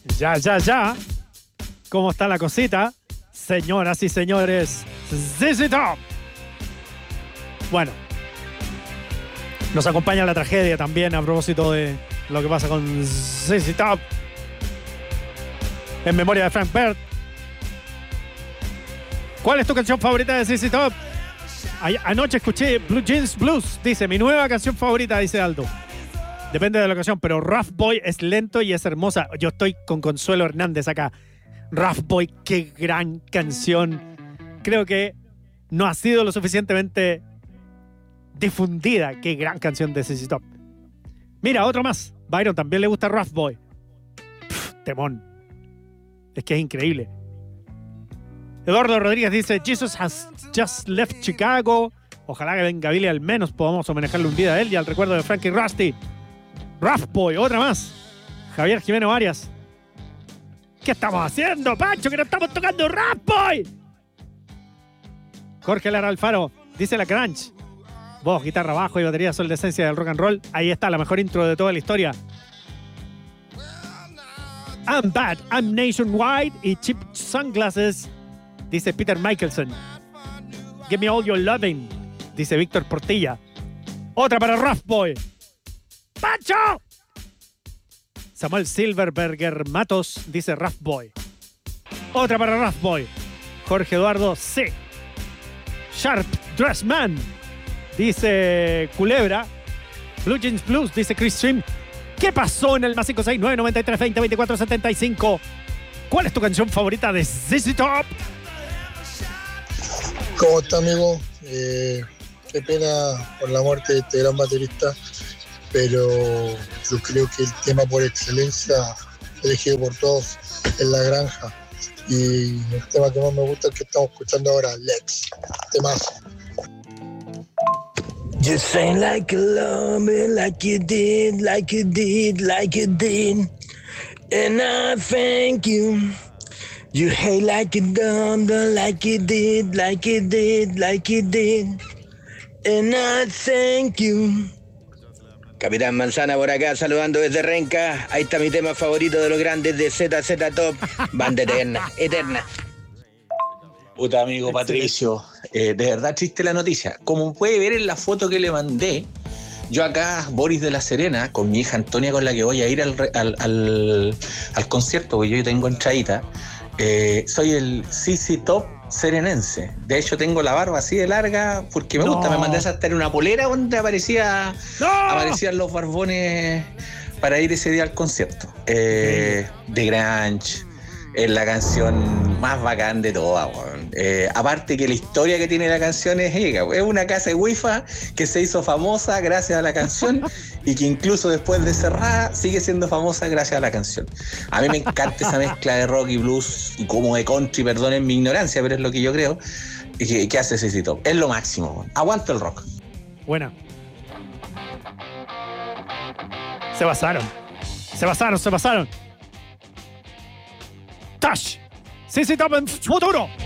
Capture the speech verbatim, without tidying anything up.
Ya, ya, ya. ¿Cómo está la cosita? Señoras y señores, Z Z Top. Bueno, nos acompaña la tragedia también a propósito de lo que pasa con Z Z Top. En memoria de Frank Bird. ¿Cuál es tu canción favorita de Z Z Top? Ay, anoche escuché Blue Jeans Blues. Dice, mi nueva canción favorita, dice Aldo. Depende de la ocasión, pero Rough Boy es lento y es hermosa. Yo estoy con Consuelo Hernández acá. Rough Boy, qué gran canción. Creo que no ha sido lo suficientemente difundida. Qué gran canción de Z Z Top. Mira, otro más. Byron también le gusta Rough Boy. Pff, temón. Es que es increíble. Eduardo Rodríguez dice, Jesus has just left Chicago. Ojalá que venga Billy, al menos podamos homenajearle un día a él y al recuerdo de Frankie Rusty. Rough Boy, otra más. Javier Jimeno Arias. ¿Qué estamos haciendo, Pancho? Que no estamos tocando Rough Boy. Jorge Lara Alfaro dice la crunch. Voz, guitarra, bajo y batería son la esencia del rock and roll. Ahí está, la mejor intro de toda la historia. I'm Bad, I'm Nationwide y Cheap Sunglasses, dice Peter Michelson. Give me all your loving, dice Víctor Portilla. Otra para Rough Boy. ¡Pancho! Samuel Silverberger Matos dice Rough Boy. Otra para Rough Boy. Jorge Eduardo C. Sharp Dress Man, dice Culebra. Blue Jeans Blues, dice Chris Stream. ¿Qué pasó en el más cinco seis nueve nueve tres dos cero dos cuatro siete cinco? ¿Cuál es tu canción favorita de Z Z Top? ¿Cómo está, amigo? Eh, qué pena por la muerte de este gran baterista, pero yo creo que el tema por excelencia elegido por todos es La Granja. Y el tema que más me gusta es el que estamos escuchando ahora, Lex. Temazo. Just ain't like you love me like you did, like you did, like you did. And I thank you. You hate like you done, done like you did, like you did, like you did. And I thank you. Capitán Manzana por acá, saludando desde Renca. Ahí está mi tema favorito de los grandes de Z Z Top. Banda eterna, eterna. Puta amigo Patricio, eh, de verdad triste la noticia. Como puede ver en la foto que le mandé, yo acá, Boris de la Serena, con mi hija Antonia, con la que voy a ir al, al, al, al concierto, porque yo tengo entradita, eh, soy el Z Z Top serenense. De hecho, tengo la barba así de larga, porque me no. gusta, me mandé a estar en una polera donde aparecía, no. aparecían los barbones para ir ese día al concierto. Eh, de Grunge. Es la canción más bacán de todas, eh, aparte que la historia que tiene la canción es ella, es una casa de wifi que se hizo famosa gracias a la canción y que incluso después de cerrada sigue siendo famosa gracias a la canción. A mí me encanta esa mezcla de rock y blues y como de country, perdonen mi ignorancia, pero es lo que yo creo que, que hace Z Z Top. Es lo máximo, aguanto el rock. Buena. Se pasaron. Se pasaron, se pasaron. Tash, Z Z Top en futuro.